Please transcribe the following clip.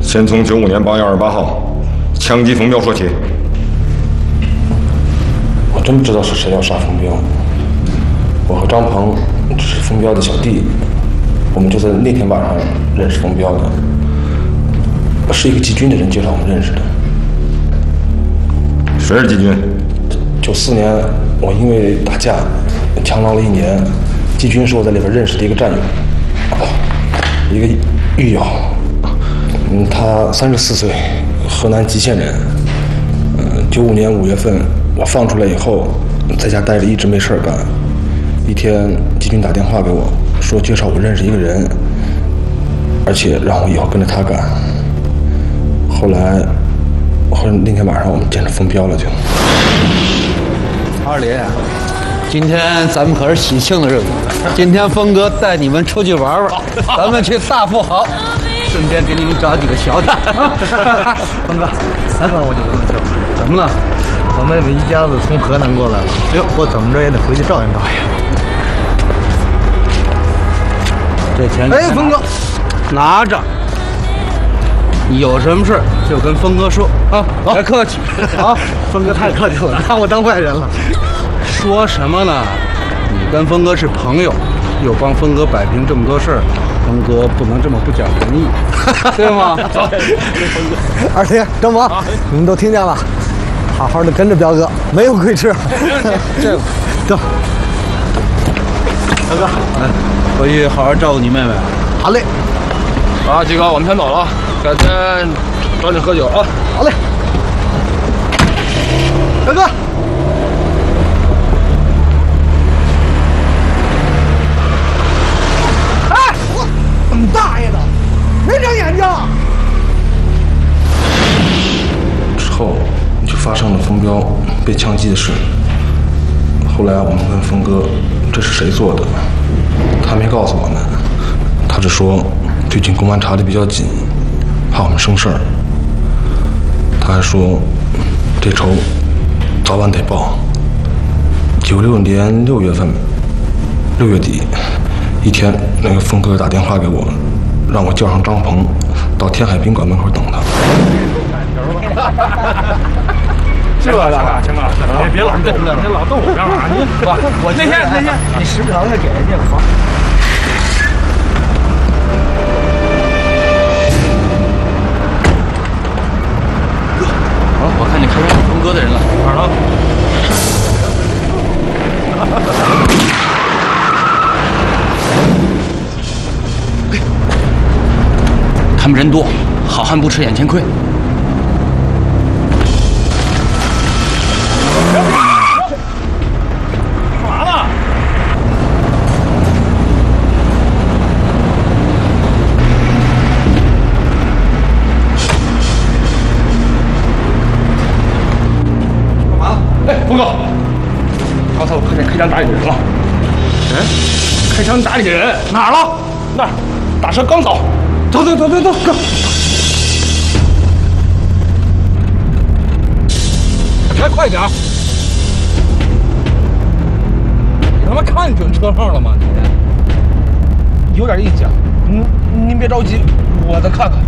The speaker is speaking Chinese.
先从95年8月28号枪击冯彪说起。 我真不知道是谁要杀冯彪。我和张鹏只是冯彪的小弟，我们就在那天晚上认识冯彪的。是一个季军的人介绍我们认识的。 谁是季军 ？94年，我因为打架枪牢了1年，季军是我在里边认识的一个战友，一个狱友。他34岁，河南吉县人。95年5月份，我放出来以后，在家待着一直没事干。一天，季军打电话给我，说介绍我认识一个人，而且让我以后跟着他干。后来那天晚上我们见着冯彪了就。 二林，今天咱们可是喜庆的日子，今天峰哥带你们出去玩玩，咱们去大富豪，顺便给你们找几个小弟。 峰哥，来我就跟你说， 怎么了？ 我妹妹一家子从河南过来了，我怎么着也得回去照应照应。 这钱， 哎，峰哥， 拿着。你有什么事就跟峰哥说啊，别客气啊， 峰哥太客气了，拿我当坏人了。 说什么呢？你跟峰哥是朋友，又帮峰哥摆平这么多事儿，峰哥不能这么不讲仁义，对吗？走， 二林、张萌，你们都听见了，好好的跟着彪哥，没有亏吃。 这走，彪哥， 来，回去好好照顾你妹妹。 好嘞。 啊，鸡哥，我们先走了，改天找你喝酒啊。 好嘞，彪哥。哎，你大爷的，没长眼睛！ 之后就发生了冯彪被枪击的事。后来我们问峰哥这是谁做的，他没告诉我们，他只说最近公安查的比较紧，怕我们生事儿。他还说这仇早晚得报。96年6月份，6月底一天，那个峰哥打电话给我，让我叫上张鹏到天海宾馆门口等他。 这个行了，别老动了，别老动我干嘛？我那天你时不常的给人家发。 我看你看上峰哥的人了，哪儿了？他们人多，好汉不吃眼前亏。 干嘛呢？ 哎，峰哥，刚才我看见开枪打你的人了。 人？开枪打你的人哪儿了？ 那儿，打车刚走。 走，哥。 开快点！你他妈看准车号了吗？你有点印象。您别着急，我再看看。